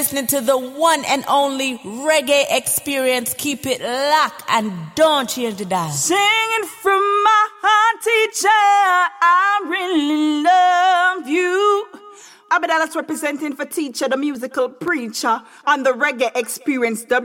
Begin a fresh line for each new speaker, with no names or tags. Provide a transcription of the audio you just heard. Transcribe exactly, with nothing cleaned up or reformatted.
Listening to the one and only Reggae Experience. Keep it locked and don't change the dial.
Singing from my heart, teacher, I really love you. Abba Dallas representing for Teacher, the musical preacher, on the Reggae Experience.